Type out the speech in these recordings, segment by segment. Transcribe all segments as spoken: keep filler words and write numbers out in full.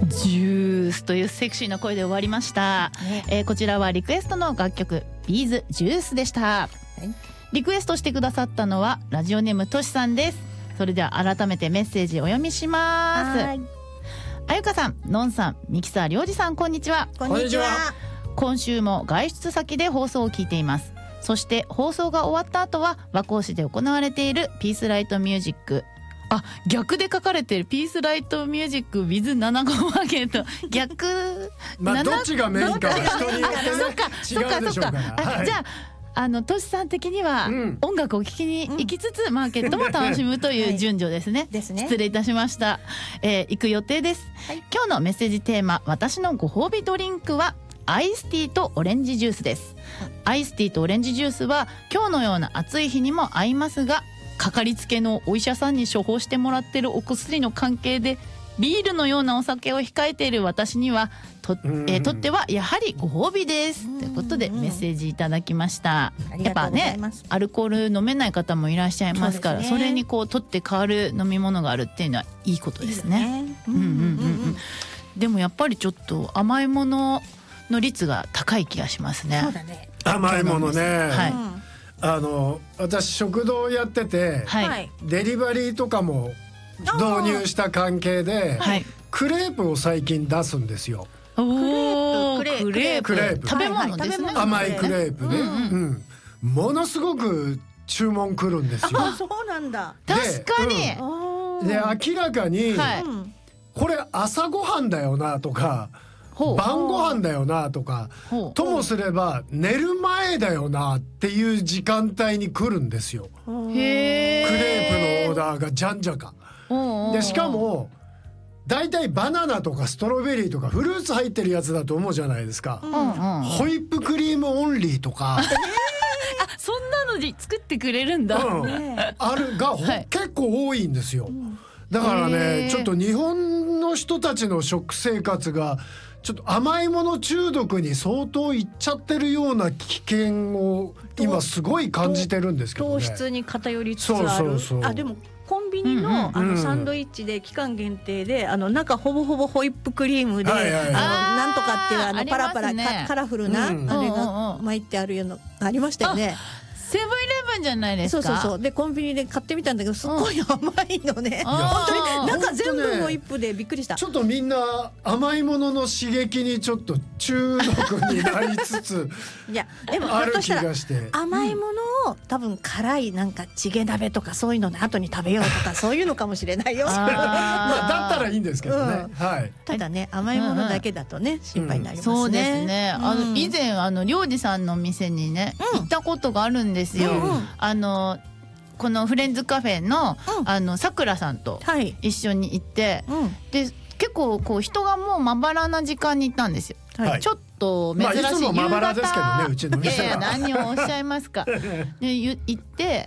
ジュースというセクシーな声で終わりました、ねえー、こちらはリクエストの楽曲ビーズジュースでした、はい、リクエストしてくださったのはラジオネームとしさんです。それでは改めてメッセージお読みします。あゆかさん、のんさん、ミキサーりょうじさん、こんにちは。 こんにちは。 今週も外出先で放送を聞いています。そして放送が終わった後は和光市で行われているピースライトミュージック、あ、逆で書かれているピースライトミュージック with ななごマーケット逆まあどっちがメインかは人によってね違うでしょうから、 はい、じゃああのトシさん的には音楽を聴きに行きつつマーケットも楽しむという順序ですね、はい、ですね。失礼いたしました、えー、行く予定です、はい、今日のメッセージテーマ、私のご褒美ドリンクはアイスティーとオレンジジュースです。アイスティーとオレンジジュースは今日のような暑い日にも合いますが、かかりつけのお医者さんに処方してもらっているお薬の関係でビールのようなお酒を控えている私には と,、えー、とってはやはりご褒美ですということでメッセージいただきました。やっぱね、アルコール飲めない方もいらっしゃいますから、 そ, ね、それにこう取って変わる飲み物があるっていうのはいいことですね。でもやっぱりちょっと甘いものの率が高い気がしますね。 そうだね、甘いものね、はい、あの私食堂やってて、はい、デリバリーとかも導入した関係で、はい、クレープを最近出すんですよ。 クレープ、クレープ、 クレープ、 食べ物ですね。 甘いクレープね、うんうんうん、ものすごく注文来るんですよ。 あ、そうなんだ。 確かに、 うん、で明らかに、はい、これ朝ごはんだよなとか晩ご飯だよなとか、ともすれば寝る前だよなっていう時間帯に来るんですよ。へー、クレープのオーダーがじゃんじゃかで、しかもだいたいバナナとかストロベリーとかフルーツ入ってるやつだと思うじゃないですか、うんうん、ホイップクリームオンリーとかあ、 そんなので作ってくれるんだ、うん、 あるが、はい、結構多いんですよ。だからね、ちょっと日本の人たちの食生活がちょっと甘いもの中毒に相当いっちゃってるような危険を今すごい感じてるんですけどね。 糖質に偏りつつある。 そうそうそう。 あ、でもコンビニ の,、うんうん、あのサンドイッチで期間限定で、あの中ほぼほぼホイップクリームで、はいはいはい、あのなんとかっていうあのパラパラ、ね、カラフルな、うん、あれが巻いてあるようなありましたよね。 セブンイレブンじゃないですか。 そうそうそう。でコンビニで買ってみたんだけど、すっごい甘いのね、うん、本当に中全部ホイップでびっくりした。 ちょっとみんな甘いものの刺激にちょっと中毒になりつついやでもある気がして、 甘いものを多分辛いなんかチゲ鍋とかそういうのの後に食べようとかそういうのかもしれないよ。 あまあだったらいいんですけどね、うん、はい、 ただね甘いものだけだとね、うん、心配になりますね、 うん、そうですね、あの以前あのりょうじさんの店にね、うん、行ったことがあるんですよ、うん、あのこのフレンズカフェ の,、うん、あのさくらさんと一緒に行って、はい、で結構こう人がもうまばらな時間に行ったんですよ、はい、ちょっと珍しい、まあ、いつもまばらですけどね、うちの店は。いやいや何をおっしゃいますかで行って、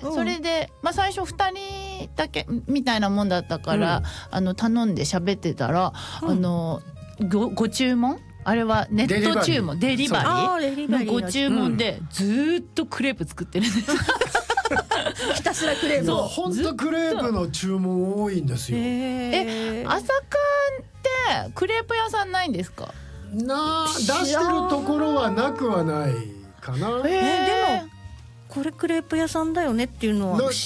うん、それで、まあ、最初ふたりだけみたいなもんだったから、うん、あの頼んで喋ってたら、うん、あの ご, ご注文あれはネット注文デリバリーのご注文でずっとクレープ作ってるんです、うんひたすらクレープを。 本当クレープの注文多いんですよ。 え、朝霞ってクレープ屋さんないんですか？ な出してるところはなくはないかな。 えー、でもこれクレープ屋さんだよねっていうのは